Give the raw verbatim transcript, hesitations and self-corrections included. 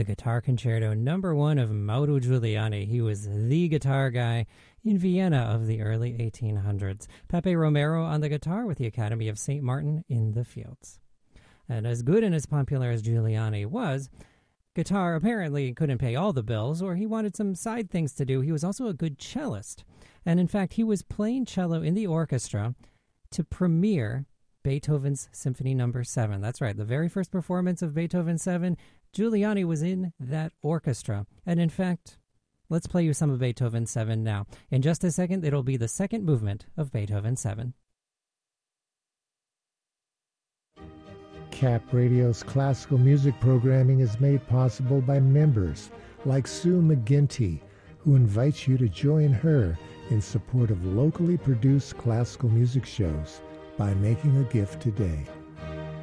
Guitar Concerto number one of Mauro Giuliani. He was the guitar guy in Vienna of the early eighteen hundreds. Pepe Romero on the guitar with the Academy of Saint Martin in the fields. And as good and as popular as Giuliani was, guitar apparently couldn't pay all the bills, or he wanted some side things to do. He was also a good cellist. And in fact, he was playing cello in the orchestra to premiere Beethoven's Symphony Number seven. That's right, the very first performance of Beethoven seven, Giuliani was in that orchestra. And in fact, let's play you some of Beethoven seven now. In just a second, it'll be the second movement of Beethoven seven. Cap Radio's classical music programming is made possible by members like Sue McGinty, who invites you to join her in support of locally produced classical music shows by making a gift today.